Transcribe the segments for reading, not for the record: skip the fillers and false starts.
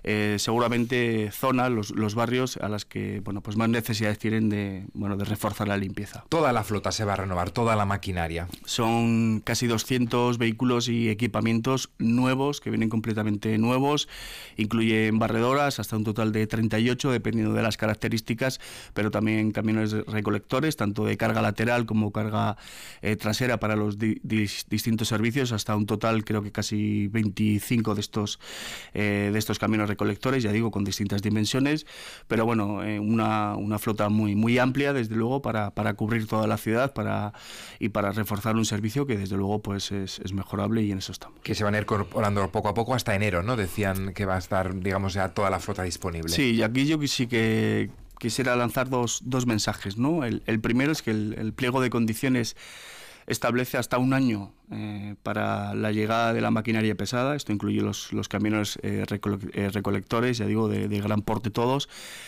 seguramente zonas, los barrios a las que, bueno, pues más necesidades tienen de reforzar la limpieza. Toda la flota se va a renovar, toda la maquinaria. Son casi 200 vehículos y equipamientos nuevos, que vienen completamente nuevos, incluyen barredoras, hasta un total de 38, dependiendo de las características, pero también camiones recolectores, tanto de carga lateral como carga trasera para los distintos servicios, hasta un total creo que casi 25 de estos camiones recolectores, ya digo, con distintas dimensiones, pero bueno, una flota muy amplia, desde luego, para cubrir toda la ciudad y para reforzar un servicio que desde luego pues es mejorable, y en eso estamos. Que se van a ir incorporando poco a poco hasta enero, ¿no? Decían que va a estar, digamos, ya toda la flota disponible. Sí, y aquí yo sí que quisiera lanzar dos mensajes, ¿no? El primero es que el pliego de condiciones establece hasta un año para la llegada de la maquinaria pesada. Esto incluye los camiones recolectores, ya digo, de gran porte todos.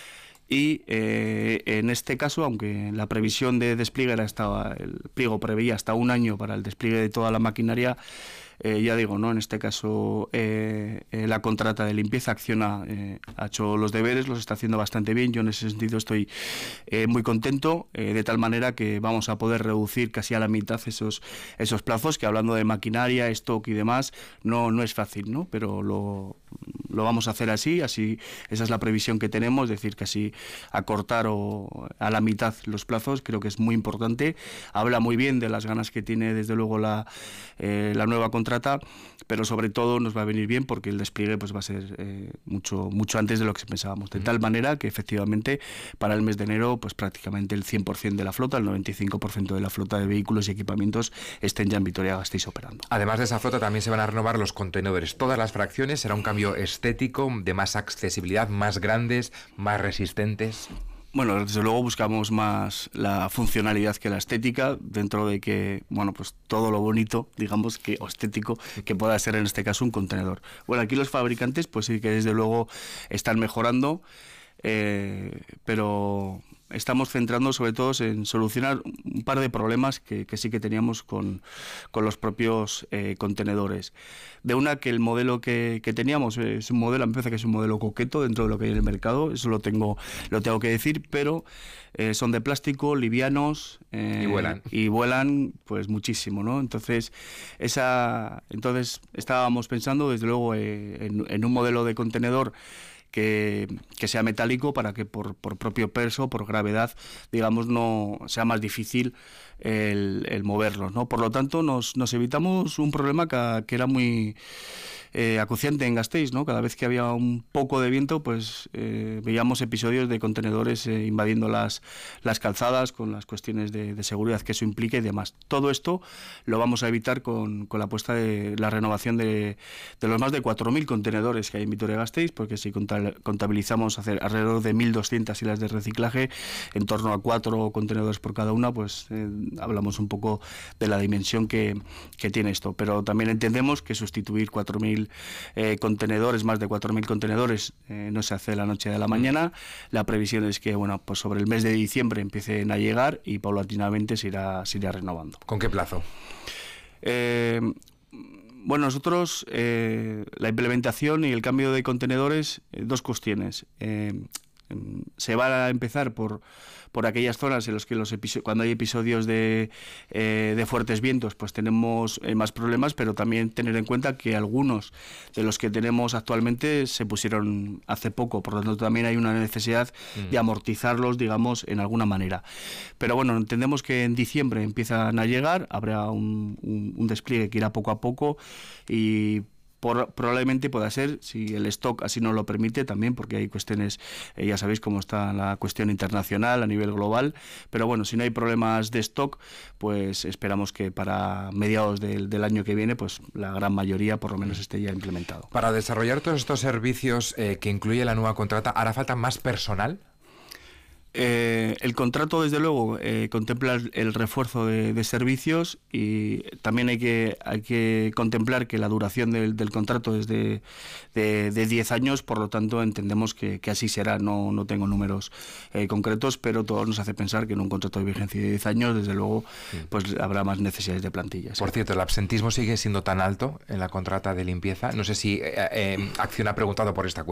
Y en este caso, aunque la previsión de despliegue el pliego preveía hasta un año para el despliegue de toda la maquinaria, ya digo, ¿no? En este caso la contrata de limpieza Acciona ha hecho los deberes, los está haciendo bastante bien. Yo en ese sentido estoy muy contento, de tal manera que vamos a poder reducir casi a la mitad esos plazos, que hablando de maquinaria, stock y demás, no es fácil, ¿no? Pero lo vamos a hacer así, esa es la previsión que tenemos, es decir, casi acortar a la mitad los plazos. Creo que es muy importante, habla muy bien de las ganas que tiene desde luego la nueva contrata, pero sobre todo nos va a venir bien porque el despliegue pues va a ser mucho antes de lo que pensábamos, de tal manera que efectivamente para el mes de enero pues prácticamente el 100% de la flota, el 95% de la flota de vehículos y equipamientos estén ya en Vitoria-Gasteiz operando. Además de esa flota también se van a renovar los contenedores, todas las fracciones. Será un cambio estético, de más accesibilidad, más grandes, más resistentes. Bueno, desde luego buscamos más la funcionalidad que la estética, dentro de que, bueno, pues todo lo bonito, digamos, o estético, que pueda ser en este caso un contenedor. Bueno, aquí los fabricantes, pues sí que desde luego están mejorando, pero estamos centrando sobre todo en solucionar un par de problemas que sí que teníamos con los propios contenedores. De una, que el modelo que teníamos es un modelo, a mí me parece que es un modelo coqueto dentro de lo que hay en el mercado, eso lo tengo que decir, pero son de plástico, livianos, y vuelan pues muchísimo, ¿no? Entonces estábamos pensando desde luego en un modelo de contenedor que sea metálico, para que por propio peso, por gravedad, digamos, no sea más difícil el moverlos, ¿no? Por lo tanto, nos evitamos un problema que era muy acuciante en Gasteiz, ¿no? Cada vez que había un poco de viento, pues veíamos episodios de contenedores invadiendo las calzadas, con las cuestiones de seguridad que eso implica y demás. Todo esto lo vamos a evitar con la apuesta de la renovación de los más de 4.000 contenedores que hay en Vitoria-Gasteiz, porque si contabilizamos hacer alrededor de 1.200 hilas de reciclaje, en torno a 4 contenedores por cada una, pues hablamos un poco de la dimensión que tiene esto. Pero también entendemos que sustituir 4.000 contenedores, más de 4.000 contenedores, no se hace de la noche a la mañana. La previsión es que, bueno, pues sobre el mes de diciembre empiecen a llegar y paulatinamente se irá renovando. ¿Con qué plazo? Bueno, nosotros la implementación y el cambio de contenedores, dos cuestiones. Se va a empezar por aquellas zonas en las que cuando hay episodios de fuertes vientos, pues tenemos más problemas, pero también tener en cuenta que algunos de los que tenemos actualmente se pusieron hace poco, por lo tanto también hay una necesidad de amortizarlos, digamos, en alguna manera. Pero bueno, entendemos que en diciembre empiezan a llegar, habrá un despliegue que irá poco a poco, y probablemente pueda ser, si el stock así nos lo permite también, porque hay cuestiones, ya sabéis cómo está la cuestión internacional a nivel global, pero bueno, si no hay problemas de stock, pues esperamos que para mediados del año que viene, pues la gran mayoría por lo menos esté ya implementado. Para desarrollar todos estos servicios que incluye la nueva contrata, ¿hará falta más personal? El contrato, desde luego, contempla el refuerzo de servicios, y también hay que contemplar que la duración del contrato es de 10 años, por lo tanto entendemos que así será. No tengo números concretos, pero todo nos hace pensar que en un contrato de vigencia de 10 años, desde luego, pues habrá más necesidades de plantillas. Por cierto, ¿el absentismo sigue siendo tan alto en la contrata de limpieza? No sé si Acciona ha preguntado por esta cuestión.